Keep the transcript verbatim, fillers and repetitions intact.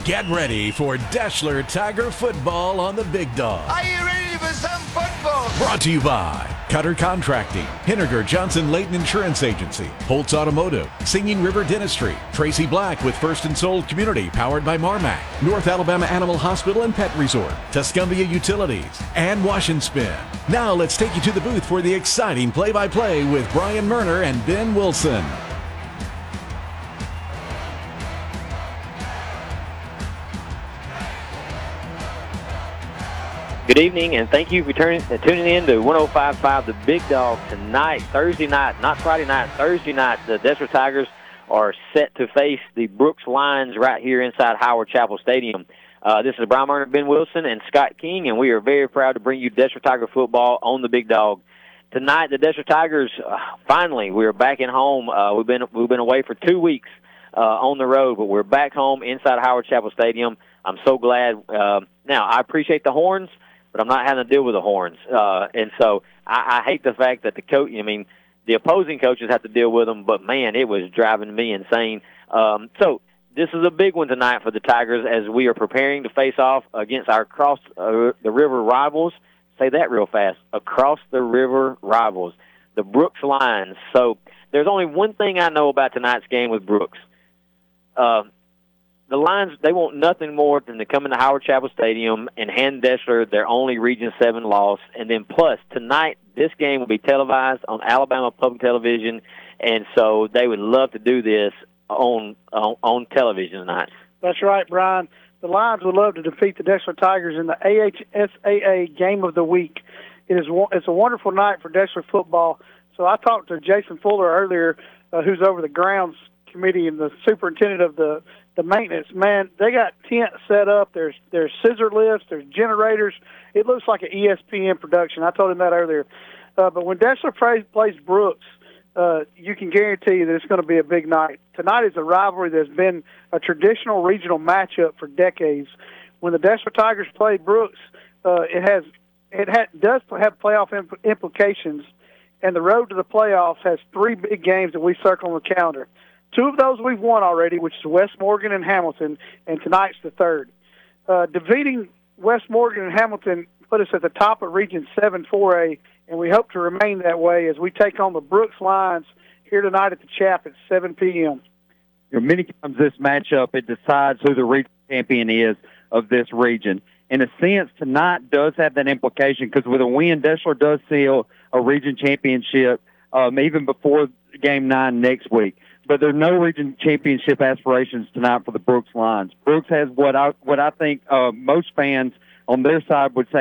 Get ready for Deshler Tiger football on the Big Dog. Are you ready for some football? Brought to you by Cutter Contracting, Henniger Johnson Leighton Insurance Agency, Holtz Automotive, Singing River Dentistry, Tracy Black with First and Soul Community powered by Marmac, North Alabama Animal Hospital and Pet Resort, Tuscumbia Utilities, and Wash and Spin. Now let's take you to the booth for the exciting play-by-play with Brian Murner and Ben Wilson. Good evening, and thank you for turning, uh, tuning in to one oh five point five The Big Dog tonight, Thursday night, not Friday night, Thursday night. The Deshler Tigers are set to face the Brooks Lions right here inside Howard Chapel Stadium. Uh, this is Brian Murner, Ben Wilson, and Scott King, and we are very proud to bring you Deshler Tiger football on The Big Dog. Tonight, the Deshler Tigers, uh, finally, we are back at home. Uh, we've been we've been away for two weeks uh, on the road, but we're back home inside Howard Chapel Stadium. I'm so glad. Uh, now, I appreciate the horns, but I'm not having to deal with the horns. Uh, and so I, I hate the fact that the coach, I mean, the opposing coaches have to deal with them, but, man, it was driving me insane. Um, so this is a big one tonight for the Tigers as we are preparing to face off against our across uh, the river rivals. Say that real fast. Across the river rivals, the Brooks Lions. So there's only one thing I know about tonight's game with Brooks. Uh, The Lions, they want nothing more than to come into Howard Chapel Stadium and hand Deshler their only Region seven loss. And then plus, tonight, this game will be televised on Alabama Public Television, and so they would love to do this on on, on television tonight. That's right, Brian. The Lions would love to defeat the Deshler Tigers in the A H S A A Game of the Week. It is It's a wonderful night for Deshler football. So I talked to Jason Fuller earlier, uh, who's over the grounds committee and the superintendent of the the maintenance. Man, they got tents set up. There's there's scissor lifts. There's generators. It looks like an E S P N production. I told him that earlier. Uh, but when Deshler plays, plays Brooks, uh, you can guarantee that it's going to be a big night. Tonight is a rivalry that's been a traditional regional matchup for decades. When the Deshler Tigers play Brooks, uh, it has it ha- does have playoff imp- implications, and the road to the playoffs has three big games that we circle on the calendar. Two of those we've won already, which is West Morgan and Hamilton, and tonight's the third. Uh, defeating West Morgan and Hamilton put us at the top of Region seven four A, and we hope to remain that way as we take on the Brooks Lions here tonight at the Chap at seven p.m. You know, many times this matchup, it decides who the region champion is of this region. In a sense, tonight does have that implication because with a win, Deshler does seal a region championship um, even before Game nine next week. But there are no region championship aspirations tonight for the Brooks Lions. Brooks has what I what I think uh, most fans on their side would say